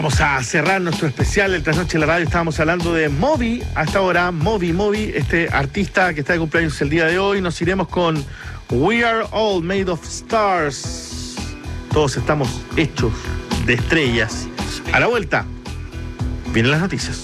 Vamos a cerrar nuestro especial del Trasnoche en la Radio. Estábamos hablando de Moby a esta hora. Moby, este artista que está de cumpleaños el día de hoy. Nos iremos con We Are All Made of Stars. Todos estamos hechos de estrellas. A la vuelta, vienen las noticias.